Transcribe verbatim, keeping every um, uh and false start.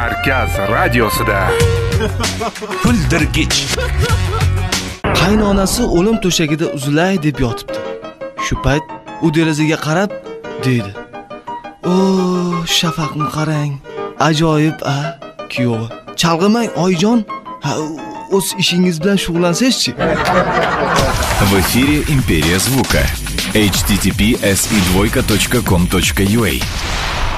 Markaz radiosida Kuldirgich. Qaynonasi o'lim to'shagida uzilay deb yotibdi. Shu payt u derazaga qarab dedi: "O, shafaqni qarang. Ajoyib a, kuyovi. Chalg'imang oyijon. Ha, o'z ishingiz bilan shug'ullansangizchi." В эфире Империя звука. эйч ти ти пи эс и двойка точка ком точка ю а